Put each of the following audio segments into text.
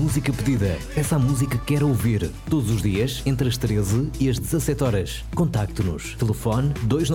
música pedida. Peça a música que quer ouvir. Todos os dias, entre as 13 e as 17 horas. Contacte-nos. Telefone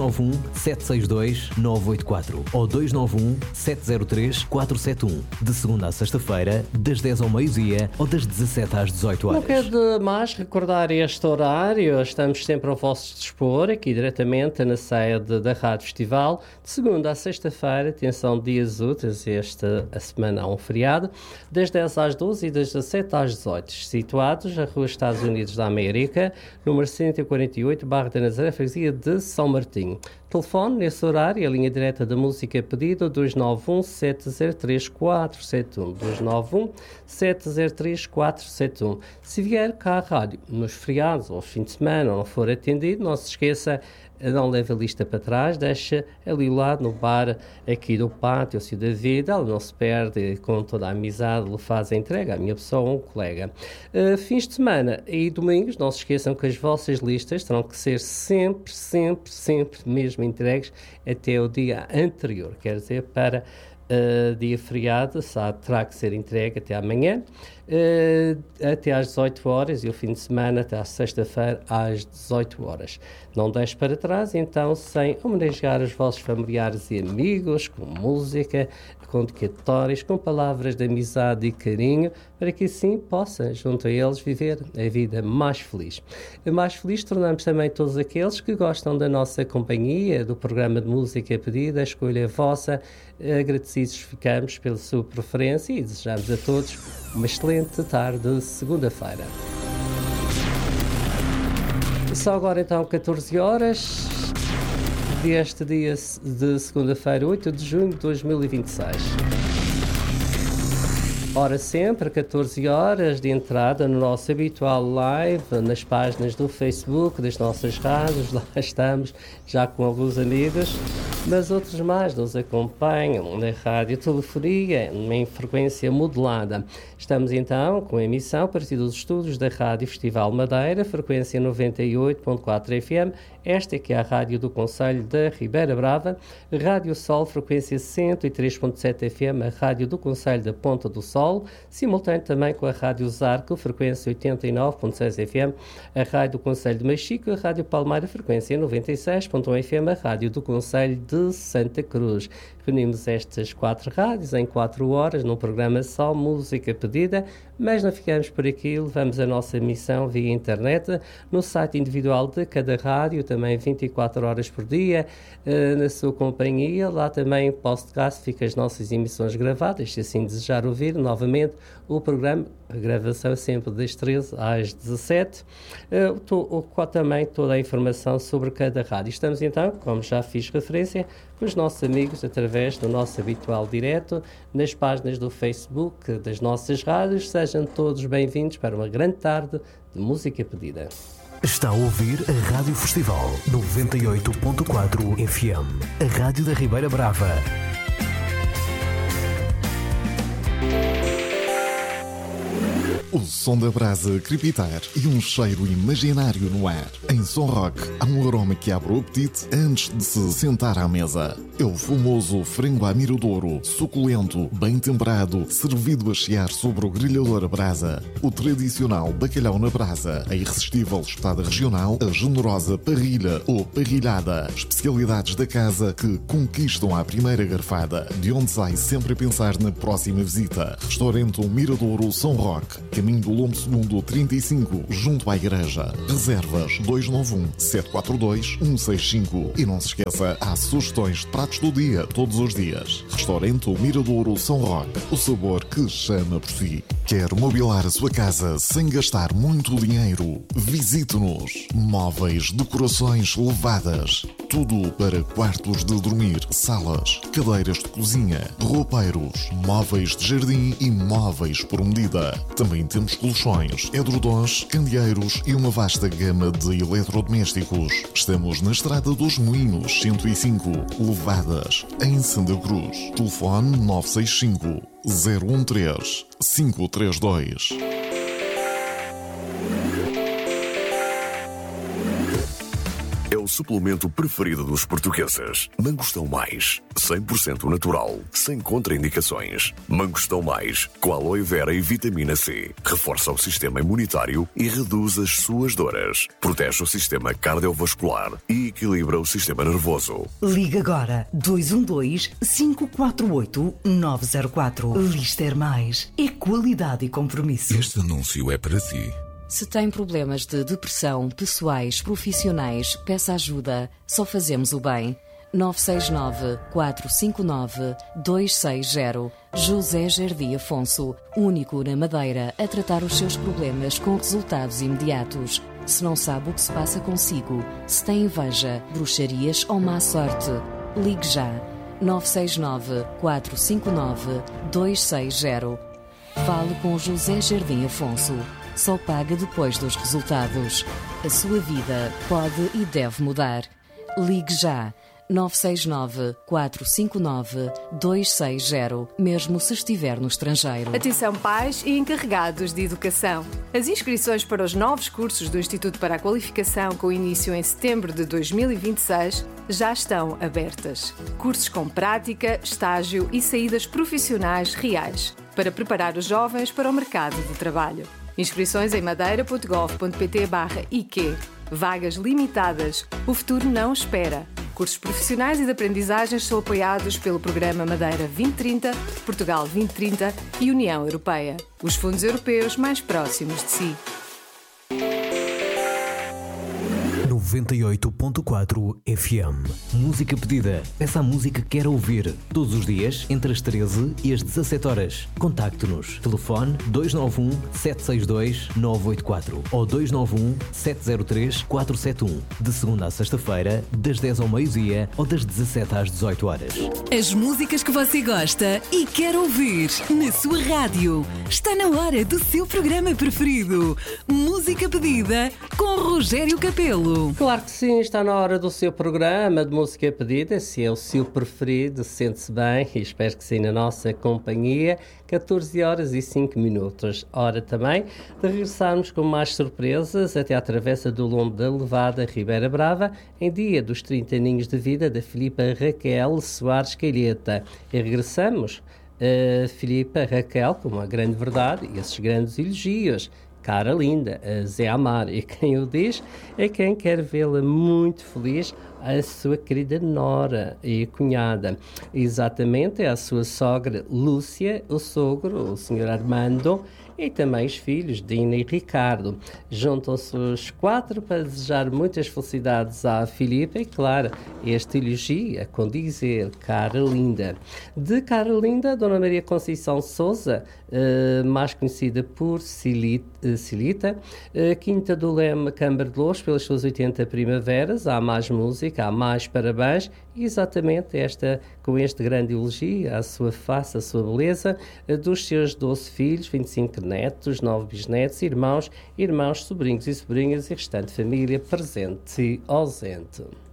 291-762-984 ou 291-703-471. De segunda à sexta-feira, das 10 ao meio-dia ou das 17 às 18 horas. Não quero mais recordar este horário. Estamos sempre ao vosso dispor, aqui diretamente na sede da Rádio Festival. De segunda à sexta-feira, atenção, dias úteis, a semana há um feriado, das 10 às 12 e das 17 às 18, situados na Rua Estados Unidos da América, número 148, Barra da Nazaré, freguesia de São Martinho. Telefone, nesse horário, a linha direta da música pedida, 291-703-471, 291-703-471. Se vier cá à rádio, nos feriados ou fim de semana, ou não for atendido, não se esqueça, não leve a lista para trás, deixa ali ao lado no bar aqui do Pátio da Vida, ela não se perde, com toda a amizade lhe faz a entrega, a minha pessoa ou um colega. Fins de semana e domingos, não se esqueçam que as vossas listas terão que ser sempre mesmo entregues até o dia anterior, quer dizer, para dia feriado, terá que ser entregue até amanhã, até às 18 horas e o fim de semana até à sexta-feira às 18 horas. Não deixe para trás, então, sem homenagear os vossos familiares e amigos, com música, com dedicatórias, com palavras de amizade e carinho, para que assim possa, junto a eles, viver a vida mais feliz. Mais feliz tornamos também todos aqueles que gostam da nossa companhia, do programa de música pedida, a escolha é vossa. Agradecidos ficamos pela sua preferência e desejamos a todos uma excelente tarde de segunda-feira. Só agora então 14 horas deste dia de segunda-feira, 8 de junho de 2026. Ora sempre, 14 horas de entrada no nosso habitual live, nas páginas do Facebook, das nossas rádios, lá estamos, já com alguns amigos, mas outros mais nos acompanham na radiotelefonia, em frequência modulada. Estamos então com a emissão a partir dos estúdios da Rádio Festival Madeira, frequência 98.4 FM, esta é que é a rádio do Concelho da Ribeira Brava, Rádio Sol, frequência 103.7 FM, a rádio do Concelho da Ponta do Sol, simultâneo também com a Rádio Zarco, frequência 89.6 FM, a rádio do Concelho de Machico, a Rádio Palmeira, frequência 96.1 FM, a rádio do Concelho de Santa Cruz. Reunimos estas 4 rádios em 4 horas num programa só música pedida, mas não ficamos por aqui, levamos a nossa missão via internet, no site individual de cada rádio, também 24 horas por dia, na sua companhia. Lá também em podcast ficam as nossas emissões gravadas, se assim desejar ouvir novamente o programa. A gravação é sempre das 13 às 17, também toda a informação sobre cada rádio. Estamos então, como já fiz referência, com os nossos amigos através do nosso habitual direto, nas páginas do Facebook das nossas rádios. Sejam todos bem-vindos para uma grande tarde de música pedida. Está a ouvir a Rádio Festival 98.4 FM, a rádio da Ribeira Brava. O som da brasa crepitar e um cheiro imaginário no ar. Em Som Rock, há um aroma que abre o apetite antes de se sentar à mesa. É o famoso frango à miradouro, suculento, bem temperado, servido a chiar sobre o grelhador a brasa. O tradicional bacalhau na brasa, a irresistível espetada regional, a generosa parrilha ou parrilhada. Especialidades da casa que conquistam à primeira garfada, de onde sai sempre a pensar na próxima visita. Restaurante Miradouro Som Rock, caminho do Lombo Segundo 35, junto à igreja. Reservas 291-742-165. E não se esqueça, há sugestões de pratos do dia, todos os dias. Restaurante Miradouro São Roque, o sabor que chama por si. Quer mobilar a sua casa sem gastar muito dinheiro? Visite-nos. Móveis, decorações levadas. Tudo para quartos de dormir, salas, cadeiras de cozinha, roupeiros, móveis de jardim e móveis por medida. Também temos colchões, edredons, candeeiros e uma vasta gama de eletrodomésticos. Estamos na Estrada dos Moinhos, 105, Levadas, em Santa Cruz. Telefone 965 013 532. suplemento preferido dos portugueses. Mangostão Mais, 100% natural, sem contraindicações. Mangostão Mais, com aloe vera e vitamina C. Reforça o sistema imunitário e reduz as suas dores. Protege o sistema cardiovascular e equilibra o sistema nervoso. Liga agora 212-548-904. Lister Mais é qualidade e compromisso. Este anúncio é para si. Se tem problemas de depressão, pessoais, profissionais, peça ajuda. Só fazemos o bem. 969-459-260. José Jardim Afonso, único na Madeira a tratar os seus problemas com resultados imediatos. Se não sabe o que se passa consigo, se tem inveja, bruxarias ou má sorte, ligue já. 969-459-260. Fale com José Jardim Afonso. Só paga depois dos resultados. A sua vida pode e deve mudar. Ligue já. 969-459-260, mesmo se estiver no estrangeiro. Atenção pais e encarregados de educação. As inscrições para os novos cursos do Instituto para a Qualificação, com início em setembro de 2026, já estão abertas. Cursos com prática, estágio e saídas profissionais reais, para preparar os jovens para o mercado de trabalho. Inscrições em madeira.gov.pt/IQ. Vagas limitadas. O futuro não espera. Cursos profissionais e de aprendizagens são apoiados pelo Programa Madeira 2030, Portugal 2030 e União Europeia. Os fundos europeus mais próximos de si. 98.4 FM. Música pedida. Peça a música que quer ouvir. Todos os dias, entre as 13 e as 17 horas. Contacte-nos. Telefone 291-762-984 ou 291-703-471. De segunda a sexta-feira, das 10 ao meio-dia ou das 17 às 18 horas. As músicas que você gosta e quer ouvir na sua rádio. Está na hora do seu programa preferido. Música pedida com Rogério Capelo. Claro que sim, está na hora do seu programa de música pedida. Se é o seu preferido, sente-se bem e espero que sim na nossa companhia. 14 horas e 5 minutos. Hora também de regressarmos com mais surpresas até à travessa do lombo da Levada Ribeira Brava, em dia dos 30 aninhos de vida da Filipa Raquel Soares Calheta. E regressamos a Filipa Raquel com uma grande verdade e esses grandes elogios. Cara linda, a Zé Amar, e quem o diz é quem quer vê-la muito feliz, a sua querida nora e cunhada. Exatamente, é a sua sogra Lúcia, o sogro, o senhor Armando, e também os filhos, Dina e Ricardo. Juntam-se os 4 para desejar muitas felicidades à Filipa e, claro, este elogio a condizer, cara linda. De cara linda, Dona Maria Conceição Sousa, mais conhecida por Silita, Quinta do Leme, Câmara de Louros, pelas suas 80 primaveras. Há mais música, há mais parabéns, e exatamente com este grande elogio à sua face, à sua beleza, dos seus 12 filhos, 25 netos, 9 bisnetos, irmãos, sobrinhos e sobrinhas e restante família presente e ausente.